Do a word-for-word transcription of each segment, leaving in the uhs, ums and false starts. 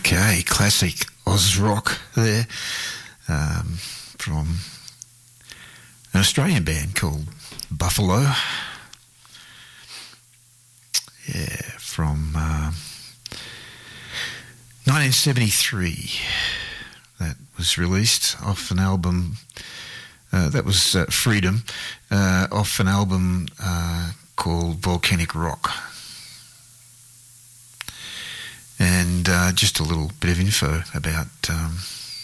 Okay, classic Oz rock there, um, from an Australian band called Buffalo. Yeah, from uh, nineteen seventy-three. That was released off an album, uh, that was uh, Freedom, uh, off an album uh, called Volcanic Rock. And uh, just a little bit of info about um,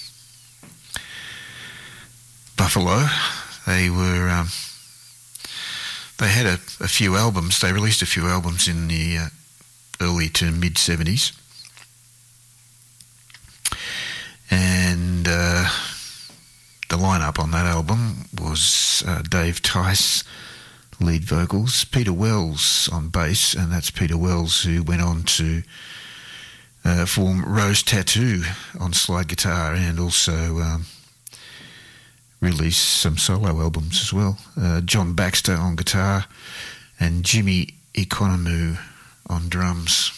Buffalo. They were um, they had a, a few albums. They released a few albums in the uh, early to mid seventies, and uh, the lineup on that album was uh, Dave Tice, lead vocals, Peter Wells on bass, and that's Peter Wells who went on to Uh, form Rose Tattoo on slide guitar, and also um, release some solo albums as well. Uh, John Baxter on guitar and Jimmy Economou on drums.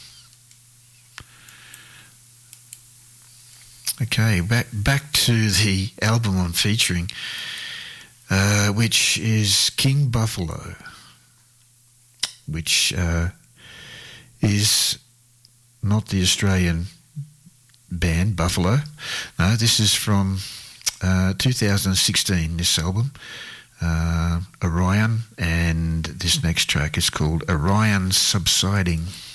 Okay, back back to the album I'm featuring, uh, which is King Buffalo, which uh, is not the Australian band Buffalo. No, this is from uh, two thousand sixteen, this album, uh, Orion, and this next track is called Orion Subsiding.